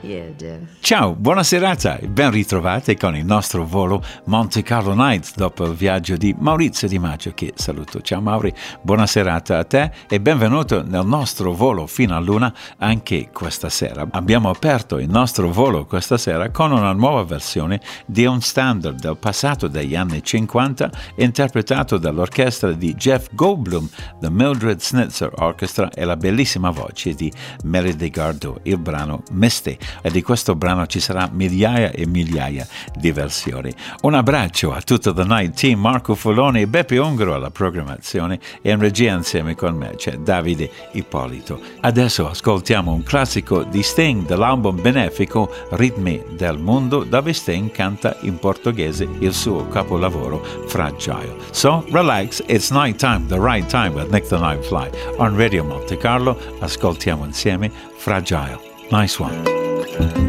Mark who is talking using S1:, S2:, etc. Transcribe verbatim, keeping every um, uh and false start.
S1: Yeah, dear.
S2: Ciao, buona serata e ben ritrovati con il nostro volo Monte Carlo Nights dopo il viaggio di Maurizio Di Maggio, che saluto. Ciao Mauri, buona serata a te e benvenuto nel nostro volo fino a luna anche questa sera. Abbiamo aperto il nostro volo questa sera con una nuova versione di un standard del passato degli anni cinquanta interpretato dall'orchestra di Jeff Goldblum, The Mildred Snitzer Orchestra, e la bellissima voce di Melody Gardot, il brano Misty. E di questo brano ci sarà migliaia e migliaia di versioni. Un abbraccio a tutto The Night Team, Marco Foloni e Beppe Ungaro alla programmazione, e in regia insieme con me c'è Davide Ippolito. Adesso ascoltiamo un classico di Sting dell'album benefico Ritmi del Mondo, dove Sting canta in portoghese il suo capolavoro Fragile. So relax, it's night time, the right time with Nick the Night Fly on Radio Monte Carlo. Ascoltiamo insieme Fragile. Nice one.